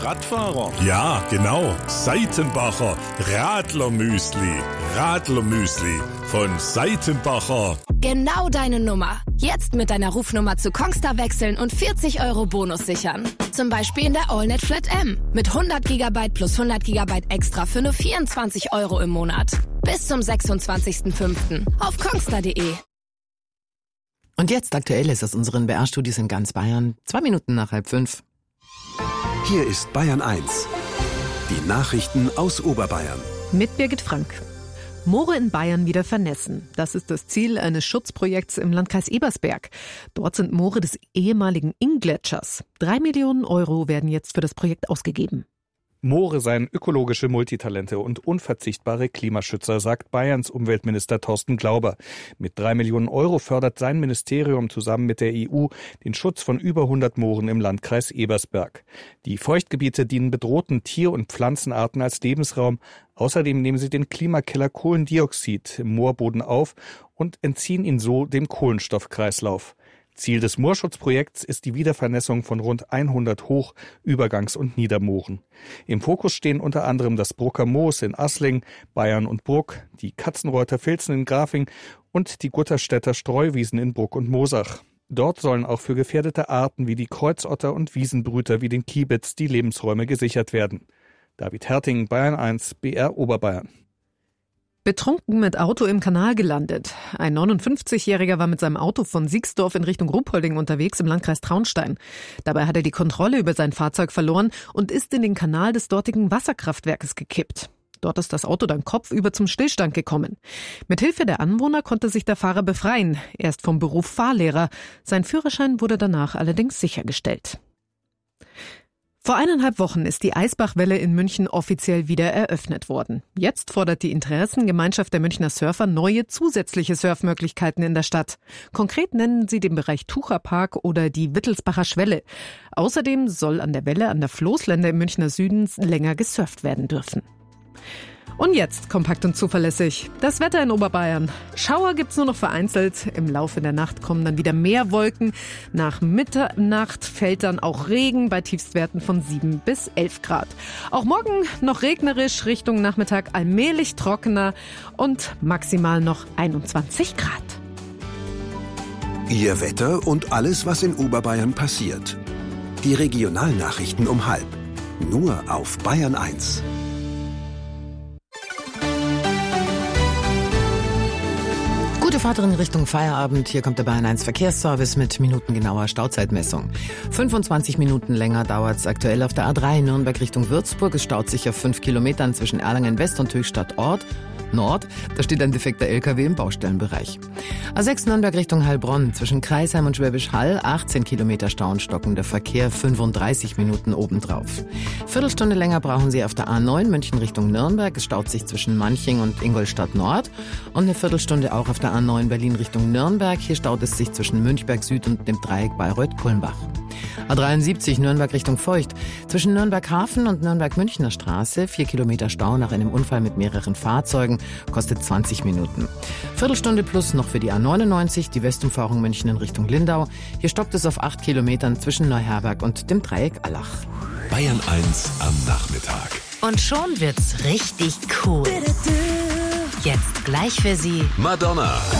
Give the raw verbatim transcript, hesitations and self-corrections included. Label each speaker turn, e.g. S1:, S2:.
S1: Radfahrer?
S2: Ja, genau. Seitenbacher Radlermüsli. Radlermüsli von Seitenbacher.
S3: Genau deine Nummer. Jetzt mit deiner Rufnummer zu Kongstar wechseln und vierzig Euro Bonus sichern. Zum Beispiel in der AllNet Flat M. Mit hundert Gigabyte plus hundert Gigabyte extra für nur vierundzwanzig Euro im Monat. Bis zum sechsundzwanzigsten fünften auf kongstar punkt de.
S4: Und jetzt Aktuelles aus unseren B R-Studios in ganz Bayern. Zwei Minuten nach halb fünf.
S5: Hier ist Bayern eins. Die Nachrichten aus Oberbayern.
S6: Mit Birgit Frank. Moore in Bayern wieder vernässen. Das ist das Ziel eines Schutzprojekts im Landkreis Ebersberg. Dort sind Moore des ehemaligen Inn-Gletschers. Drei Millionen Euro werden jetzt für das Projekt ausgegeben.
S7: Moore seien ökologische Multitalente und unverzichtbare Klimaschützer, sagt Bayerns Umweltminister Thorsten Glauber. Mit drei Millionen Euro fördert sein Ministerium zusammen mit der E U den Schutz von über hundert Mooren im Landkreis Ebersberg. Die Feuchtgebiete dienen bedrohten Tier- und Pflanzenarten als Lebensraum. Außerdem nehmen sie den Klimakiller Kohlendioxid im Moorboden auf und entziehen ihn so dem Kohlenstoffkreislauf. Ziel des Moorschutzprojekts ist die Wiedervernässung von rund hundert Hoch-, Übergangs- und Niedermooren. Im Fokus stehen unter anderem das Brucker Moos in Asling, Bayern und Bruck, die Katzenreuther Filzen in Grafing und die Gutterstädter Streuwiesen in Bruck und Moosach. Dort sollen auch für gefährdete Arten wie die Kreuzotter und Wiesenbrüter wie den Kiebitz die Lebensräume gesichert werden. David Herting, Bayern eins, B R Oberbayern.
S6: Betrunken mit Auto im Kanal gelandet. Ein neunundfünfzigjähriger war mit seinem Auto von Siegsdorf in Richtung Ruhpolding unterwegs im Landkreis Traunstein. Dabei hat er die Kontrolle über sein Fahrzeug verloren und ist in den Kanal des dortigen Wasserkraftwerkes gekippt. Dort ist das Auto dann kopfüber zum Stillstand gekommen. Mithilfe der Anwohner konnte sich der Fahrer befreien. Er ist vom Beruf Fahrlehrer. Sein Führerschein wurde danach allerdings sichergestellt. Vor eineinhalb Wochen ist die Eisbachwelle in München offiziell wieder eröffnet worden. Jetzt fordert die Interessengemeinschaft der Münchner Surfer neue zusätzliche Surfmöglichkeiten in der Stadt. Konkret nennen sie den Bereich Tucherpark oder die Wittelsbacher Schwelle. Außerdem soll an der Welle an der Floßlände im Münchner Süden länger gesurft werden dürfen. Und jetzt kompakt und zuverlässig. Das Wetter in Oberbayern. Schauer gibt's nur noch vereinzelt. Im Laufe der Nacht kommen dann wieder mehr Wolken. Nach Mitternacht fällt dann auch Regen bei Tiefstwerten von sieben bis elf Grad. Auch morgen noch regnerisch, Richtung Nachmittag allmählich trockener und maximal noch einundzwanzig Grad.
S5: Ihr Wetter und alles, was in Oberbayern passiert. Die Regionalnachrichten um halb. Nur auf Bayern eins.
S4: Gute Fahrt in Richtung Feierabend. Hier kommt der Bayern eins Verkehrsservice mit minutengenauer Stauzeitmessung. fünfundzwanzig Minuten länger dauert es aktuell auf der A drei Nürnberg Richtung Würzburg. Es staut sich auf fünf Kilometern zwischen Erlangen West und Höchstadt Ort. Nord, da steht ein defekter L K W im Baustellenbereich. A sechs Nürnberg Richtung Heilbronn, zwischen Kreisheim und Schwäbisch Hall, achtzehn Kilometer Stau und stockender Verkehr, fünfunddreißig Minuten obendrauf. Viertelstunde länger brauchen Sie auf der A neun München Richtung Nürnberg. Es staut sich zwischen Manching und Ingolstadt Nord. Und eine Viertelstunde auch auf der A neun Berlin Richtung Nürnberg. Hier staut es sich zwischen Münchberg Süd und dem Dreieck Bayreuth-Kulmbach. A dreiundsiebzig Nürnberg Richtung Feucht. Zwischen Nürnberg Hafen und Nürnberg Münchner Straße, vier Kilometer Stau nach einem Unfall mit mehreren Fahrzeugen, kostet zwanzig Minuten. Viertelstunde plus noch für die A neunundneunzig, die Westumfahrung München in Richtung Lindau. Hier stoppt es auf acht Kilometern zwischen Neuherberg und dem Dreieck Allach.
S5: Bayern eins am Nachmittag.
S8: Und schon wird's richtig cool. Jetzt gleich für Sie
S5: Madonna.